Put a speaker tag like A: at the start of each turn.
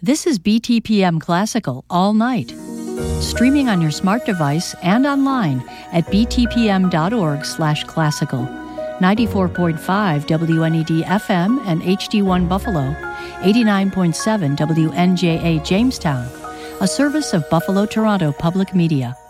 A: This is BTPM Classical all night. Streaming on your smart device and online at btpm.org/classical. 94.5 WNED FM and HD1 Buffalo, 89.7 WNJA Jamestown, a service of Buffalo Toronto Public Media.